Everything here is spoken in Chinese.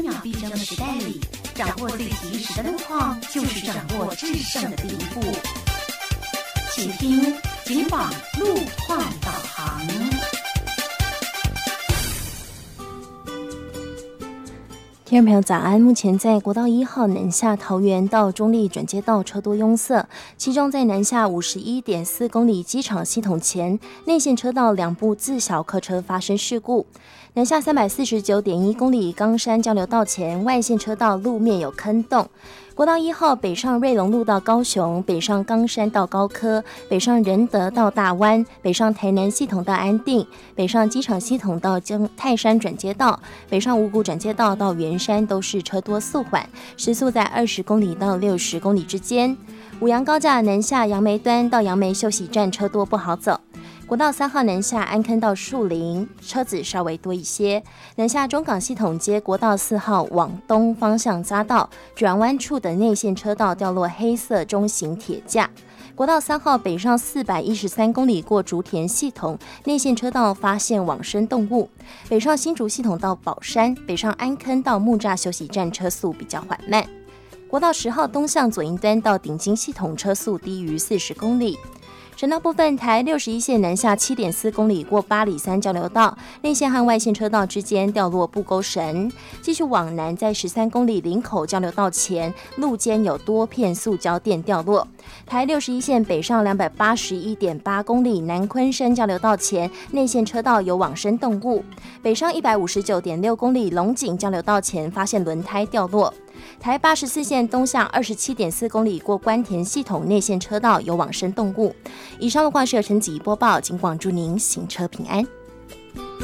秒必争的时代里，掌握最及时的路况，就是掌握制胜的第一步。请听警广路况导航。 听众朋友早安，目前在国道1号南下桃园到中坜转接道车多拥塞，其中在南下51.4公里机场系统前内线车道2部自小客车发生事故。南下349.1公里冈山交流道前外线车道路面有坑洞。国道1号北上瑞隆路到高雄，北上冈山到高科，北上仁德到大湾，北上台南系统到安定，北上机场系统到泰山转接道，北上五股转接道到圆山都是车多速缓，时速在20公里到60公里之间。五杨高架南下杨梅端到杨梅休息站车多不好走。国道3号南下安坑到树林，车子稍微多一些。南下中港系统街国道4号往东方向匝道转弯处的内线车道掉落黑色中型铁架。国道3号北上413公里过竹田系统，内线车道发现往生动物。北上新竹系统到宝山，北上安坑到木栅休息站车速比较缓慢。国道10号东向左营端到顶金系统车速低于40公里。省道部分，台61线南下7.4公里过八里山交流道，内线和外线车道之间掉落布钩绳。继续往南，在13公里林口交流道前，路肩有多片塑胶垫掉落。台61线北上281.8公里南昆山交流道前，内线车道有往生动物。北上159.6公里龙井交流道前，发现轮胎掉落。台84线东向27.4公里过关田系统内线车道有往生动物。以上路况是由陈子怡播报，警广祝您行车平安。